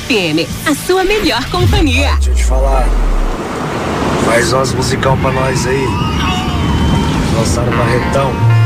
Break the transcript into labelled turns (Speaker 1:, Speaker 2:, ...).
Speaker 1: FM, a sua melhor companhia.
Speaker 2: Deixa eu te falar. Faz umas musicão pra nós aí. Lançaram Barretão.